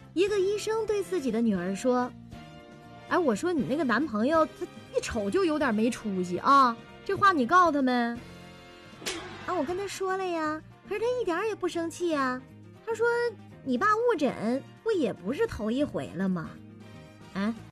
一个医生对自己的女儿说：“哎，我说你那个男朋友他一瞅就有点没出息啊，这话你告他没？”啊，我跟他说了呀，可是他一点也不生气啊。他说：“你爸误诊不也不是头一回了吗？”啊，